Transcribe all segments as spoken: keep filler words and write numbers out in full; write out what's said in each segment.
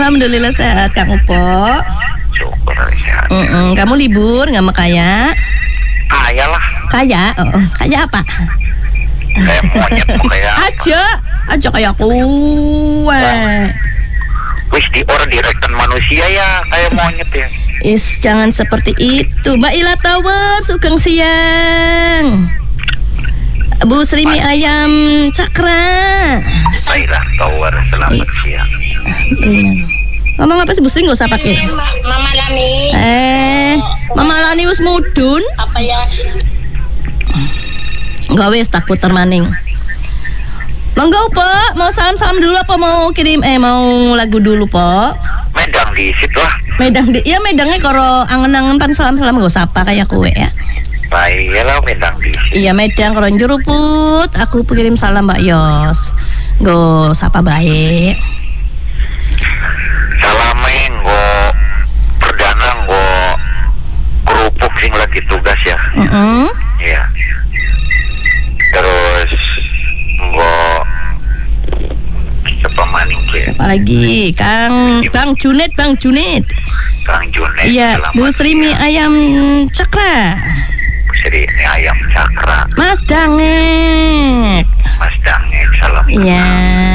Alhamdulillah sehat Kang Upo. Syukur sehat. Mm-mm. Kamu libur nggak mau kaya? Kaya lah. Kaya? Oh, kaya apa? Kayak monyet mau kayak. Aja, aja kayak kue. Wis di orang direktan manusia ya kayak monyet ya. Is jangan seperti itu. Mbak Ila Tower Sugeng Siang. Bu Sri mie ayam Cakra. Baiklah Tower selamat siang. Beriman. Ngomong apa sih Bu Sri nggak usah pakai. Mama Lani. Eh, Mama Lani wis mudun. Apa ya? Enggak wis tak puter maning. Monggo Pak, mau salam-salam dulu apa mau kirim eh mau lagu dulu Pak? Medang di situ lah. Medang di, ya medangnya karo angen-angen pan salam-salam gak usah apa kayak kue ya. Baik lah medang di situ. Iya medang karo jeruput, aku kirim salam Mbak Yos. Go sapa baik. Salamin go perdana go kerupuk sing lagi tugas ya. Heeh. Iya. Terus go siapa maning ke? Siapa lagi? Kang Bang Junet, Bang Junet. Kang Junet. Iya, selamat Bu Sri mie siang. ayam Cakra. Bu Sri mie ayam Cakra. Mas Dangek. Mas Dangek salam. Iya.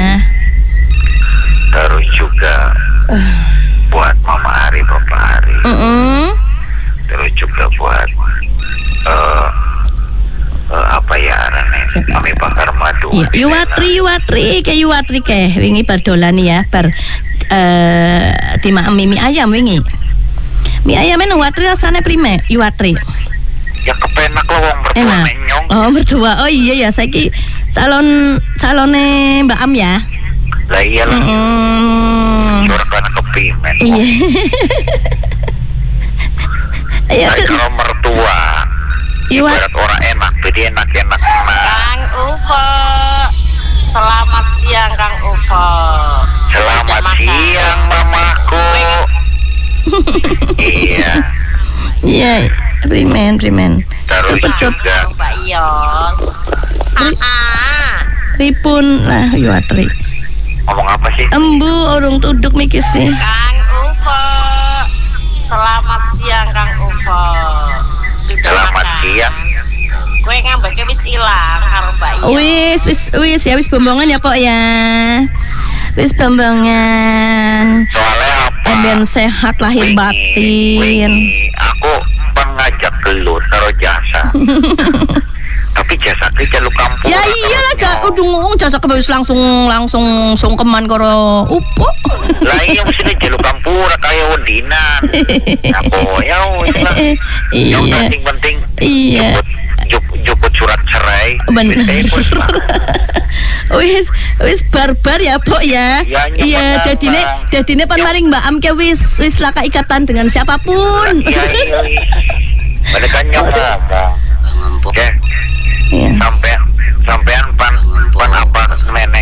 Terus juga buat Mama Ari, Bapak Ari. Heeh. Terus juga buat uh, uh, apa ya arane kami bakar madu. Iya, Yuwatri, Yuwatri, kayak Yuwatri kayak wingi bar dolan ya, bar eh di mie ayam wingi. Mie ayam ini Yuwatri rasanya prime, Yuwatri. Ya kepenak loh wong berdua Enak. menyong. Oh, berdua. Oh iya ya, saiki calon calonnya Mbak Am ya. Lah iyalah. Mm. Surga kepimen. Iya. Ayo, Nah, kalau mertua Yuwat. ibarat orang enak, jadi enak-enak. Kang Ufo. Selamat siang Kang Ufo. Selamat siang mamaku. Iya. Iya, primen, primen. Terus Cepet-cepet. juga Mbak Yos. Ah. Ripun lah Yuwatri. ngomong apa sih? Embu urung tuduk mikir sih. Kang Ufo. Selamat siang Kang Ufo. Sudah Selamat makan? siang. Kue ngambeknya wis ilang karo Mbak Yos. Wis, wis, wis ya wis bombongan ya Pok ya. Wis bombongan. Soalnya apa? Eden sehat lahir Wingi, batin. wingi, aku pengajak gelut taruh jasa. Tapi jasa ke jalur kampung. Ya iyalah ja, udah ngomong jasa kebabis langsung langsung sungkeman karo upo. Lah iya mesti jalur kampura kayak wendinan. Aku ya wis lah. Yang Iya. penting penting Iya. juput juput surat cerai. Bener. Wis, wis lah. Wis wis barbar ya Pok ya. Ya, Iya, nyemek dadine Bang. dadine pan maring Mbak Am ke wis wis laka ikatan dengan siapapun. Iya iya. Mereka kan ngomong. Oke. Iya. Sampai sampean pan pan apa nenek